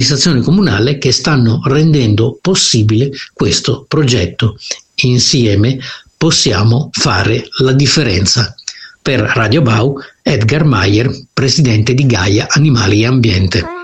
l'amministrazione comunale che stanno rendendo possibile questo progetto. Insieme possiamo fare la differenza. Per Radio Bau, Edgar Meyer, presidente di Gaia Animali e Ambiente.